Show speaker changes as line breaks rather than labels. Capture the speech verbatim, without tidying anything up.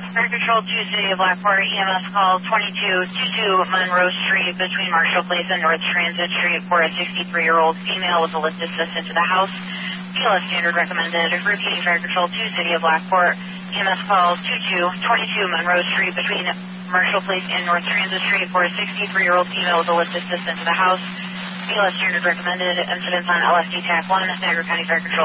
Fire Control two, City of Blackport, E M S call twenty-two twenty-two Monroe Street between Marshall Place and North Transit Street for a sixty-three-year-old female with a lift assistant to the house. P L S standard recommended. Repeating Fire Control two, City of Blackport, E M S call twenty-two twenty-two Monroe Street between Marshall Place and North Transit Street for a sixty-three-year-old female with a lift assistant to the house. P L S standard recommended. Incidents on L S D TAC one, Niagara County Fire Control.